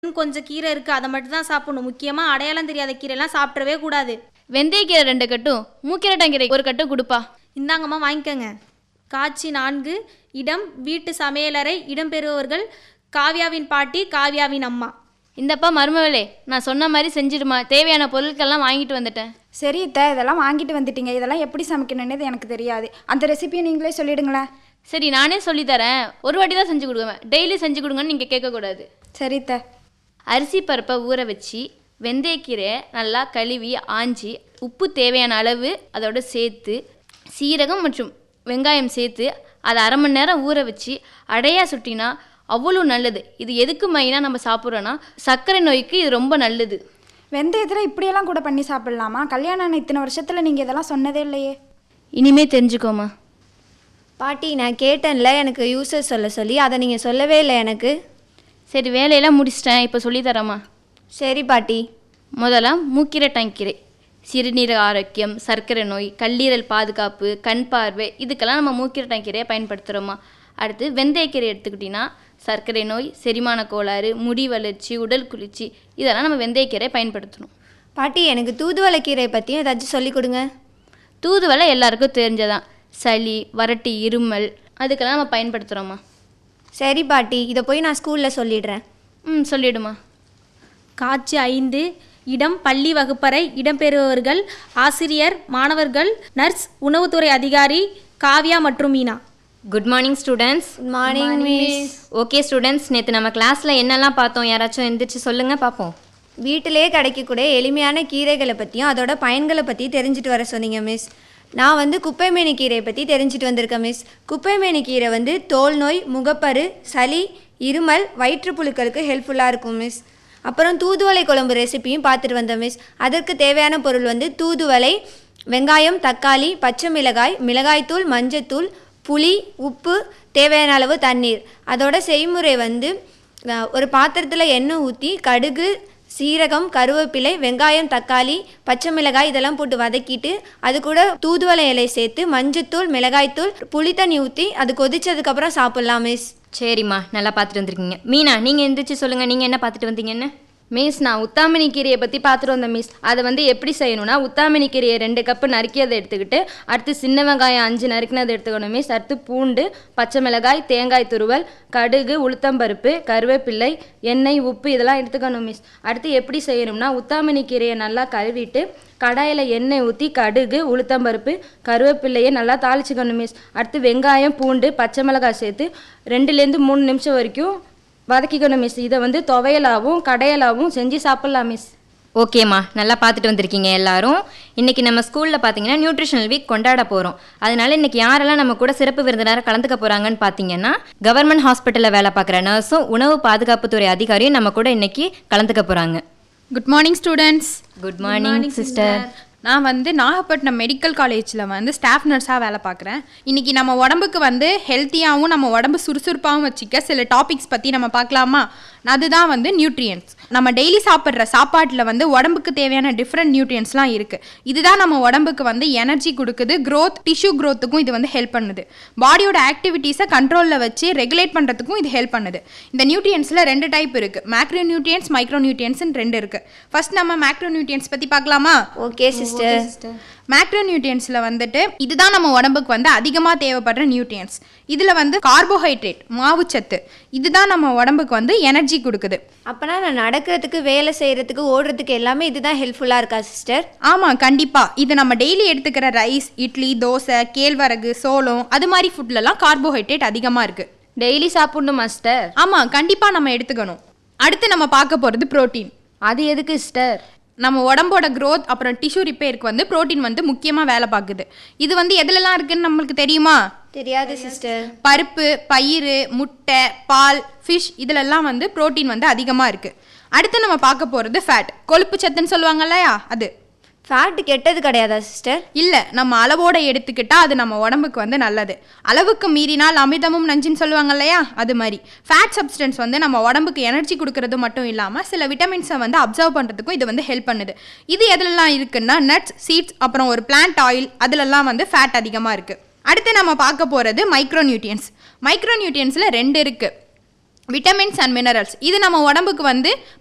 கொஞ்சம் கீரை இருக்குது, அதை மட்டும் தான் சாப்பிடணும். முக்கியமாக அடையாளம் தெரியாத கீரைலாம் சாப்பிடவே கூடாது. வெந்தயக்கீரை 2 கட்டும், மூக்கிரட்டாங்கீரை 1 கட்டும் கொடுப்பா. இந்தாங்கம்மா வாங்கிக்கோங்க. காட்சி 4. இடம் வீட்டு சமையலறை. இடம்பெறுபவர்கள் காவ்யாவின் பாட்டி, காவ்யாவின் அம்மா. இந்தப்பா மருமவளே, நான் சொன்ன மாதிரி செஞ்சிடுமா. தேவையான பொருட்கள்லாம் வாங்கிட்டு வந்துட்டேன். சரி அத்தை, இதெல்லாம் வாங்கிட்டு வந்துட்டீங்க. இதெல்லாம் எப்படி சமைக்கணும்னு எனக்கு தெரியாது. அந்த ரெசிபியை நீங்களே சொல்லிடுங்களேன். சரி, நானே சொல்லித்தரேன். ஒரு வாட்டி தான் செஞ்சு கொடுக்குவேன். டெய்லி செஞ்சு கொடுங்கன்னு நீங்கள் கேட்கக்கூடாது. சரி அத்தை. அரிசி பருப்பை ஊற வச்சு வெந்தயக்கீரையை நல்லா கழுவி ஆஞ்சி உப்பு தேவையான அளவு அதோட சேர்த்து சீரகம் மற்றும் வெங்காயம் சேர்த்து அதை 1/2 மணி நேரம் ஊற வச்சு அடையாக சுட்டினா அவ்வளோ நல்லது. இது எதுக்கு மெயினாக நம்ம சாப்பிட்றோன்னா சர்க்கரை நோய்க்கு இது ரொம்ப நல்லது. வெந்தயத்தில் இப்படியெல்லாம் கூட பண்ணி சாப்பிட்லாமா? கல்யாணம் ஆன இத்தனை வருஷத்தில் நீங்கள் இதெல்லாம் சொன்னதே இல்லையே. இனிமே தெரிஞ்சுக்கோமா. பாட்டி, நான் கேட்டேன்ல எனக்கு யூசர் சொல்ல சொல்லி, அதை நீங்கள் சொல்லவே இல்லை எனக்கு. சரி, வேலையெல்லாம் முடிச்சிட்டேன், இப்போ சொல்லித்தரேம்மா. சரி பாட்டி. முதல்ல மூக்கிரட்டாங்கீரை சிறுநீரக ஆரோக்கியம், சர்க்கரை நோய், கல்லீரல் பாதுகாப்பு, கண் பார்வை, இதுக்கெல்லாம் நம்ம மூக்கிரட்டாங்கீரையை பயன்படுத்துகிறோமா. அடுத்து வெந்தயக்கீரை எடுத்துக்கிட்டிங்கன்னா சர்க்கரை நோய், செரிமான கோளாறு, முடி வளர்ச்சி, உடல் குளிர்ச்சி, இதெல்லாம் நம்ம வெந்தயக்கீரையை பயன்படுத்தணும். பாட்டி, எனக்கு தூதுவளை கீரை பற்றியும் ஏதாச்சும் சொல்லிக் கொடுங்க. தூதுவளை எல்லாருக்கும் தெரிஞ்சதான். சளி, வறட்டு, இருமல், அதுக்கெல்லாம் நம்ம பயன்படுத்துகிறோமா. சரி பாட்டி, இதை போய் நான் ஸ்கூலில் சொல்லிடுறேன். சொல்லிவிடுமா. காட்சி 5. இடம் பள்ளி வகுப்பறை. இடம்பெறுபவர்கள் ஆசிரியர், மாணவர்கள், நர்ஸ், உணவுத்துறை அதிகாரி காவ்யா மற்றும் Meena. Good morning students. Good morning miss. Okay students, நேற்று நம்ம கிளாஸில் என்னெல்லாம் பார்த்தோம்? யாராச்சும் எந்திரிச்சு சொல்லுங்கள் பார்ப்போம். வீட்டிலே கிடைக்கக்கூடிய எளிமையான கீரைகளை பற்றியும் அதோட பயன்களை பற்றி தெரிஞ்சுட்டு வர சொன்னீங்க மிஸ். நான் வந்து குப்பைமேனி கீரையை பற்றி தெரிஞ்சுட்டு வந்திருக்கேன் மிஸ். குப்பைமேனி கீரை வந்து தோல் நோய், முகப்பரு, சளி, இருமல், வயிற்றுப்புழுக்களுக்கு ஹெல்ப்ஃபுல்லாக இருக்கும் மிஸ். அப்புறம் தூதுவளை குழம்பு ரெசிபியும் பார்த்துட்டு வந்தேன் மிஸ். அதற்கு தேவையான பொருள் வந்து தூதுவளை, வெங்காயம், தக்காளி, பச்சை மிளகாய், மிளகாய்த்தூள், மஞ்சத்தூள், புளி, உப்பு, தேவையான அளவு தண்ணீர். அதோட செய்முறை வந்து ஒரு பாத்திரத்தில் எண்ணெய் ஊற்றி கடுகு, சீரகம், கருவேப்பிலை, வெங்காயம், தக்காளி, பச்சை மிளகாய் இதெல்லாம் போட்டு வதக்கிட்டு அது கூட தூதுவளை இலை சேர்த்து மஞ்சத்தூள், மிளகாய்த்தூள், புளி தண்ணி ஊற்றி அது கொதிச்சதுக்கப்புறம் சாப்பிட்லாம் மிஸ். சரிம்மா, நல்லா பார்த்துட்டு வந்திருக்கீங்க. மீனா, நீங்கள் எந்திரிச்சு சொல்லுங்கள், நீங்கள் என்ன பார்த்துட்டு வந்தீங்கன்னு. மிஸ், நான் உத்தாமணி கீரையை பற்றி பார்த்துட்டு வந்தேன் மிஸ். அதை வந்து எப்படி செய்யணும்னா, உத்தாமணி கீரையை 2 கப்பு நறுக்கியதை எடுத்துக்கிட்டு அடுத்து சின்ன வெங்காயம் 5 நறுக்கினதை எடுத்துக்கணும் மிஸ். அடுத்து பூண்டு, பச்சை மிளகாய், தேங்காய் துருவல், கடுகு, உளுத்தம்பருப்பு, கருவேப்பிள்ளை, எண்ணெய், உப்பு இதெல்லாம் எடுத்துக்கணும் மிஸ். அடுத்து எப்படி செய்யணும்னா, உத்தாமணி கீரையை நல்லா கழுவிட்டு கடாயில் எண்ணெய் ஊற்றி கடுகு, உளுத்தம்பருப்பு, கருவேப்பிள்ளையை நல்லா தாளிச்சுக்கணும் மிஸ். அடுத்து வெங்காயம், பூண்டு, பச்சை மிளகாய் சேர்த்து 2லேருந்து 3 நிமிஷம் வரைக்கும் வதக்கிக்கணும் மிஸ். இதை வந்து துவையலாகவும் கடையலாகவும் செஞ்சு சாப்பிட்லாம் மிஸ். ஓகேம்மா, நல்லா பார்த்துட்டு வந்திருக்கீங்க எல்லாரும். இன்றைக்கி நம்ம ஸ்கூலில் பார்த்தீங்கன்னா நியூட்ரிஷனல் வீக் கொண்டாட போகிறோம். அதனால இன்றைக்கி யாரெல்லாம் நம்ம கூட சிறப்பு விருந்தினராக கலந்துக்க போகிறாங்கன்னு பார்த்தீங்கன்னா, கவர்மெண்ட் ஹாஸ்பிட்டலில் வேலை பார்க்குற நர்ஸும் உணவு பாதுகாப்புத்துறை அதிகாரியும் நம்ம கூட இன்றைக்கி கலந்துக்க போகிறாங்க. Good morning students. Good morning sister. நான் வந்து நாகப்பட்டினம் மெடிக்கல் காலேஜில் வந்து ஸ்டாஃப் நர்ஸாக வேலை பார்க்குறேன். இன்றைக்கி நம்ம உடம்புக்கு வந்து ஹெல்த்தியாகவும் நம்ம உடம்பு சுறுசுறுப்பாகவும் வச்சுக்க சில டாபிக்ஸ் பற்றி நம்ம பார்க்கலாமா? அதுதான் வந்து நியூட்ரியன்ஸ். நம்ம டெய்லி சாப்பிட்ற சாப்பாட்டில் வந்து உடம்புக்கு தேவையான டிஃப்ரெண்ட் நியூட்ரியன்ஸ்லாம் இருக்குது. இதுதான் நம்ம உடம்புக்கு வந்து எனர்ஜி கொடுக்குது, க்ரோத், டிஷ்யூ க்ரோத்துக்கும் இது வந்து ஹெல்ப் பண்ணுது. பாடியோட ஆக்டிவிட்டீஸை கண்ட்ரோலில் வச்சு ரெகுலேட் பண்ணுறதுக்கும் இது ஹெல்ப் பண்ணுது. இந்த நியூட்ரியன்ஸில் 2 டைப் இருக்குது. மேக்ரோ நியூட்ரியன்ஸ், மைக்ரோ நியூட்ரியன்ஸ்னு 2 இருக்குது. ஃபர்ஸ்ட் நம்ம மேக்ரோ நியூட்ரியன்ஸ் பற்றி பார்க்கலாமா? Okay sister. மேக்ரோ நியூட்ரியன்ஸில் வந்துட்டு இதுதான் நம்ம உடம்புக்கு வந்து அதிகமாக தேவைப்படுற நியூட்ரியன்ஸ். இதில் வந்து கார்போஹைட்ரேட், மாவுச்சத்து, இதுதான் நம்ம உடம்புக்கு வந்து எனர்ஜி கொடுக்குது. அப்போனா நான் நடக்கிறதுக்கு, வேலை செய்கிறதுக்கு, ஓடுறதுக்கு எல்லாமே இதுதான் ஹெல்ப்ஃபுல்லாக இருக்கா சிஸ்டர்? ஆமாம், கண்டிப்பாக. இது நம்ம டெய்லி எடுத்துக்கிற ரைஸ், இட்லி, தோசை, கேழ்வரகு, சோளம், அது மாதிரி ஃபுட்லலாம் கார்போஹைட்ரேட் அதிகமாக இருக்குது. டெய்லி சாப்பிடணும் மாஸ்டர்? ஆமாம், கண்டிப்பாக நம்ம எடுத்துக்கணும். அடுத்து நம்ம பார்க்க போகிறது புரோட்டீன். அது எதுக்கு சிஸ்டர்? நம்ம உடம்போட க்ரோத் அப்புறம் டிஷ்யூ ரிப்பேருக்கு வந்து புரோட்டீன் வந்து முக்கியமாக வேலை பார்க்குது. இது வந்து எதுலலாம் இருக்குன்னு நம்மளுக்கு தெரியுமா? தெரியாது சிஸ்டர். பருப்பு, பயிர், முட்டை, பால், ஃபிஷ் இதிலெல்லாம் வந்து புரோட்டீன் வந்து அதிகமாக இருக்குது. அடுத்து நம்ம பார்க்க போகிறது ஃபேட், கொழுப்பு சத்துன்னு சொல்லுவாங்க இல்லையா, அது. ஃபேட்டு கெட்டது கிடையாதா சிஸ்டர்? இல்லை, நம்ம அளவோட எடுத்துக்கிட்டால் அது நம்ம உடம்புக்கு வந்து நல்லது. அளவுக்கு மீறினால் அமிர்தமும் நஞ்சுன்னு சொல்லுவாங்க இல்லையா, அது மாதிரி. ஃபேட் சப்ஸ்டன்ஸ் வந்து நம்ம உடம்புக்கு எனர்ஜி கொடுக்கறது மட்டும் இல்லாமல் சில விட்டமின்ஸை வந்து அப்சர்வ் பண்ணுறதுக்கும் இது வந்து ஹெல்ப் பண்ணுது. இது எதுலலாம் இருக்குன்னா நட்ஸ், சீட்ஸ், அப்புறம் ஒரு பிளான்ட் ஆயில், அதிலெல்லாம் வந்து ஃபேட் அதிகமாக இருக்குது. அடுத்து நம்ம பார்க்க போகிறது மைக்ரோ நியூட்ரியன்ஸ். மைக்ரோ நியூட்ரியன்ஸில் 2 இருக்குது. Vitamins and minerals. இது நம்ம உடம்புக்கு வந்து